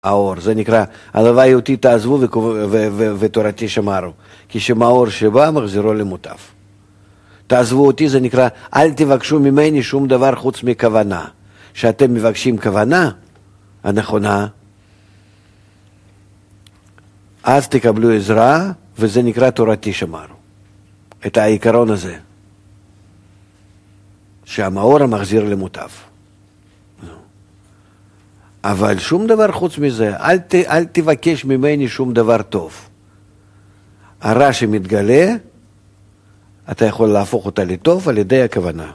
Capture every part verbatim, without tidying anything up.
האור, זה נקרא, הלוואי אותי תעזבו ותורתי שמרו, כי שמאור שבא מחזירו למוטב. תעזבו אותי זה נקרא, אל תבקשו ממני שום דבר חוץ מכוונה. שאתם מבקשים כוונה הנכונה, אז תקבלו עזרה, וזה נקרא תורתי שמרו. את העיקרון הזה, שהמאור המחזיר למוטב. אבל שום דבר חוץ מזה, אל, ת, אל תבקש ממני שום דבר טוב. הרע שמתגלה, אתה יכול להפוך אותה לטוב על ידי הכוונה.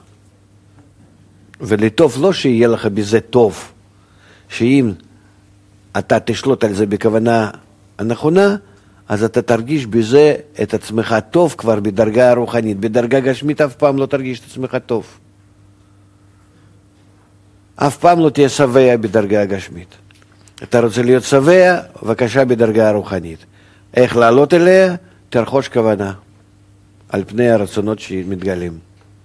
ולטוב לא שיהיה לך בזה טוב, שאם אתה תשלוט על זה בכוונה הנכונה, אז אתה תרגיש בזה את עצמך טוב כבר בדרגה הרוחנית. בדרגה גשמית אף פעם לא תרגיש את עצמך טוב. אף פעם לא תהיה שבע בדרגה הגשמית. אתה רוצה להיות שבע, בבקשה בדרגה הרוחנית. איך לעלות אליה? תרחוש כוונה על פני הרצונות שמתגלים.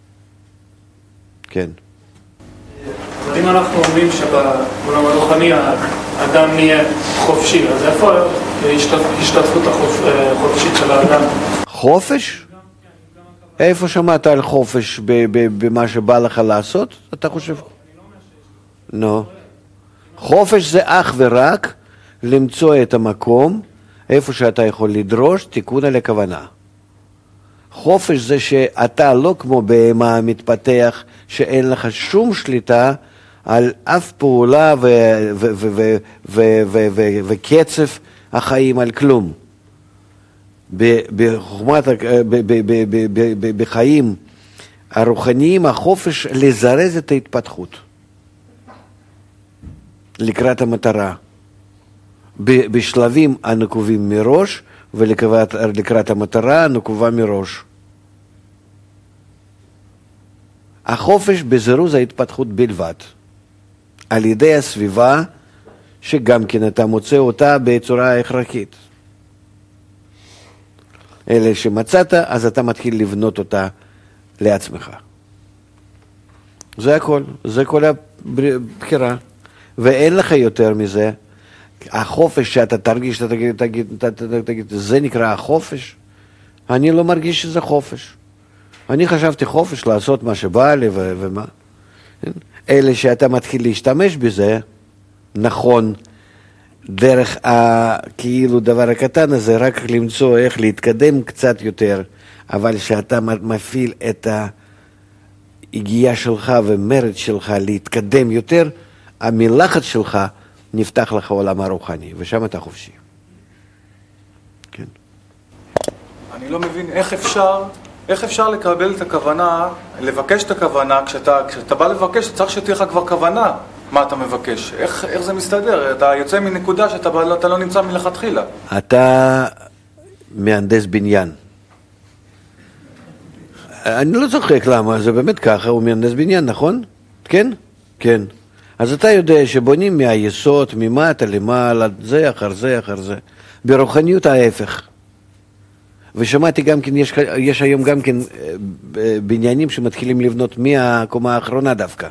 כן. אבל אם אנחנו אומרים שבעולם הרוחני האדם נהיה חופשי, אז איפה השתתפות החופשית של האדם? חופש? איפה שמעת על חופש במה שבא לך לעשות? אתה חושב? לא. חופש זה אך ורק למצוא את המקום איפה שאתה יכול לדרוש תיקון על הכוונה. חופש זה שאתה לא כמו בהמה מתפתח שאין לך שום שליטה על אף פעולה וקצב החיים, על כלום. בחוכמת, בחיים הרוחניים החופש לזרז את ההתפתחות לקראת המטרה, בשלבים הנקובים מראש ולקראת המטרה הנקובה מראש. החופש בזירוז ההתפתחות בלבד, על ידי הסביבה שגם כן אתה מוצא אותה בצורה הכרחית. אלה שמצאת, אז אתה מתחיל לבנות אותה לעצמך. זה הכל, זה כל הבחירה. ואין לך יותר מזה. החופש שאתה תרגיש, אתה תגיד, תגיד, תגיד, תגיד, זה נקרא החופש? אני לא מרגיש שזה חופש. אני חשבתי חופש לעשות מה שבא לי ו- ומה. אלה שאתה מתחיל להשתמש בזה, נכון, דרך הכאילו דבר הקטן הזה, רק למצוא איך להתקדם קצת יותר, אבל שאתה מפעיל את ההגיעה שלך ומרד שלך להתקדם יותר, המלחץ שלך נפתח לך עולם הרוחני, ושם אתה חופשי. כן. אני לא מבין איך אפשר, איך אפשר לקבל את הכוונה, לבקש את הכוונה, כשאתה, כשאתה בא לבקש, אתה צריך שתהיה לך כבר כוונה מה אתה מבקש. איך, איך זה מסתדר? אתה יוצא מנקודה שאתה אתה לא נמצא מלכתחילה. אתה מהנדס בניין. אני לא צוחק למה, זה באמת ככה, הוא מהנדס בניין, נכון? כן? כן. אז אתה יודע שבונים מהיסוד, ממטה למעלה, זה אחר זה אחר זה. ברוחניות ההפך. ושמעתי גם כן, יש, יש היום גם כן בניינים שמתחילים לבנות מהקומה האחרונה דווקא.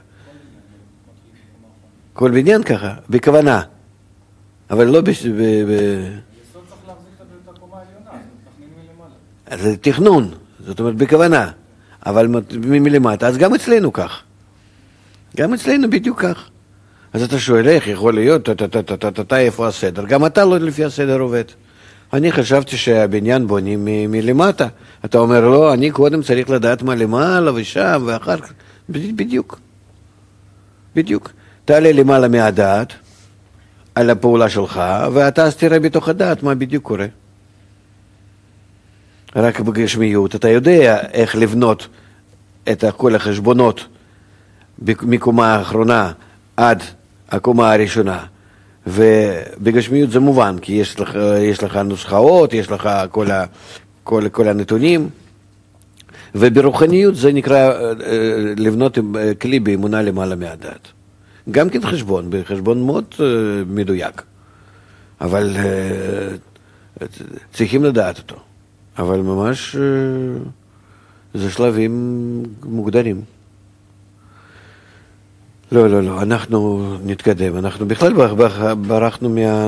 כל בניין ככה, בכוונה. אבל לא ב... ב, ב... היסוד צריך להחזיק את הקומה העליונה, מתכננים מלמעלה. זה תכנון, זאת אומרת בכוונה. אבל מלמטה, אז גם אצלנו כך. גם אצלנו בדיוק כך. אז אתה שואל איך יכול להיות, אתה איפה הסדר? גם אתה לא לפי הסדר עובד. אני חשבתי שהבניין בונים מלמטה. אתה אומר לא, אני קודם צריך לדעת מה למעלה ושם ואחר כך. בדיוק. בדיוק. תעלה למעלה מהדעת על הפעולה שלך, ואתה אז תראה בתוך הדעת מה בדיוק קורה. רק בגשמיות אתה יודע איך לבנות את כל החשבונות מקומה האחרונה עד הקומה הראשונה. ובגשמיות זה מובן, כי יש לך, יש לך נוסחאות, יש לך כל, ה, כל, כל הנתונים. וברוחניות זה נקרא לבנות כלי באמונה למעלה מהדעת. גם כן חשבון, בחשבון מאוד מדויק. אבל צריכים לדעת אותו. אבל ממש זה שלבים מוגדרים. לא, לא, לא, אנחנו נתקדם. אנחנו בכלל ברחנו מה...